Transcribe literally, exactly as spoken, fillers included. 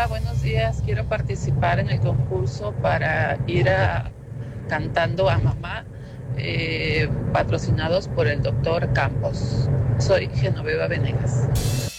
Hola, buenos días. Quiero participar en el concurso para ir a cantando a mamá, eh, patrocinados por el doctor Campos. Soy Genoveva Venegas.